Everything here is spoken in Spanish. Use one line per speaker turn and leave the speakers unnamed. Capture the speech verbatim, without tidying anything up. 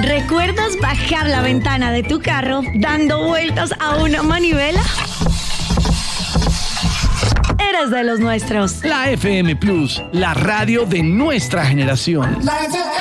¿Recuerdas bajar la ventana de tu carro dando vueltas a una manivela? Eres de los nuestros.
La F M Plus, la radio de nuestra generación.